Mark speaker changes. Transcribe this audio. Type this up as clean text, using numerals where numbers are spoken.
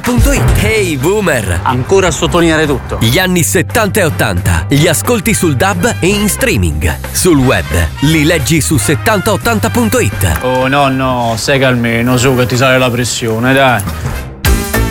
Speaker 1: 7080.it. Hey Boomer!
Speaker 2: Ancora a sottolineare tutto.
Speaker 1: Gli anni 70 e 80 li ascolti sul DAB e in streaming. Sul web li leggi su 7080.it.
Speaker 2: Oh nonno, stai calmino, su che ti sale la pressione, dai.